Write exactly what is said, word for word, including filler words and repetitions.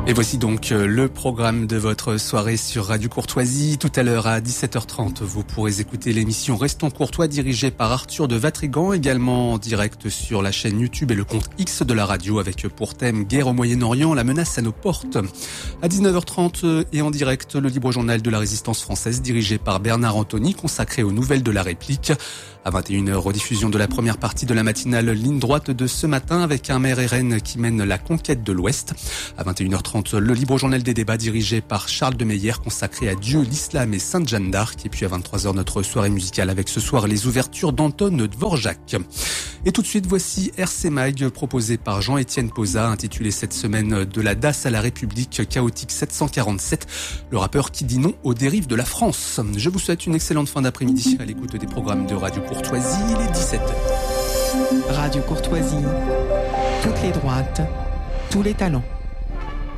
Et voici donc le programme de votre soirée sur Radio Courtoisie. Tout à l'heure à dix-sept heures trente, vous pourrez écouter l'émission Restons Courtois dirigée par Arthur de Vatrigan, également en direct sur la chaîne YouTube et le compte X de la radio avec pour thème Guerre au Moyen-Orient, la menace à nos portes. À dix-neuf heures trente et en direct, le libre journal de la résistance française dirigé par Bernard Anthony, consacré aux nouvelles de la réplique. À vingt et une heures, rediffusion de la première partie de la matinale Ligne droite de ce matin avec un maire R N qui mène la conquête de l'Ouest. À vingt et une heures trente, le libre journal des débats dirigé par Charles de Meyer consacré à Dieu, l'islam et Sainte Jeanne d'Arc. Et puis à vingt-trois heures, notre soirée musicale avec ce soir les ouvertures d'Anton Dvorak. Et tout de suite, voici R C Mag proposé par Jean-Étienne Posa, intitulé cette semaine De la D A S à la République chaotique sept cent quarante-sept, le rappeur qui dit non aux dérives de la France. Je vous souhaite une excellente fin d'après-midi à l'écoute des programmes de Radio Courtoisie, il est dix-sept heures. Radio Courtoisie, toutes les droites, tous les talents.